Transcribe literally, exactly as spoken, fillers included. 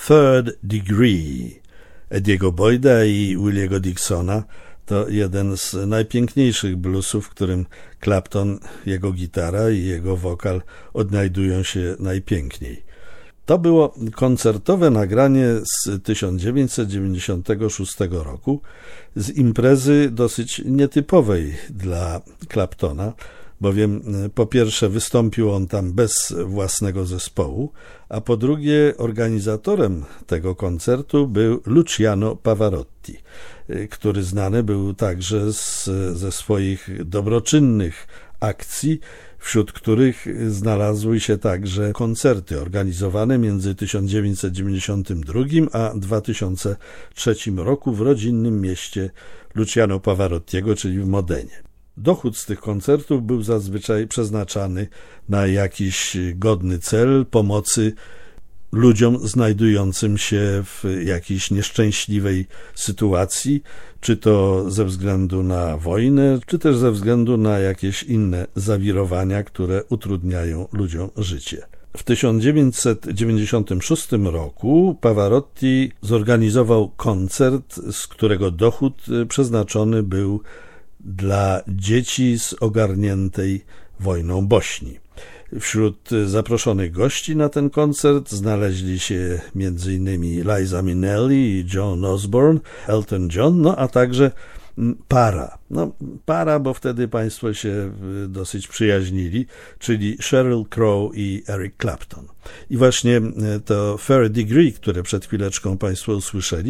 Third Degree Eddie'ego Boyda i Williego Dixona to jeden z najpiękniejszych bluesów, w którym Clapton, jego gitara i jego wokal odnajdują się najpiękniej. To było koncertowe nagranie z tysiąc dziewięćset dziewięćdziesiątego szóstego roku, z imprezy dosyć nietypowej dla Claptona, bowiem po pierwsze wystąpił on tam bez własnego zespołu, a po drugie organizatorem tego koncertu był Luciano Pavarotti, który znany był także z, ze swoich dobroczynnych akcji, wśród których znalazły się także koncerty organizowane między tysiąc dziewięćset dziewięćdziesiątym drugim a dwa tysiące trzecim roku w rodzinnym mieście Luciano Pavarottiego, czyli w Modenie. Dochód z tych koncertów był zazwyczaj przeznaczany na jakiś godny cel pomocy ludziom znajdującym się w jakiejś nieszczęśliwej sytuacji, czy to ze względu na wojnę, czy też ze względu na jakieś inne zawirowania, które utrudniają ludziom życie. W tysiąc dziewięćset dziewięćdziesiątym szóstym roku Pavarotti zorganizował koncert, z którego dochód przeznaczony był dla dzieci z ogarniętej wojną Bośni. Wśród zaproszonych gości na ten koncert znaleźli się między innymi Liza Minnelli i Joan Osborne, Elton John, no a także para. No, para, bo wtedy państwo się dosyć przyjaźnili, czyli Sheryl Crow i Eric Clapton. I właśnie to Third Degree, które przed chwileczką państwo usłyszeli,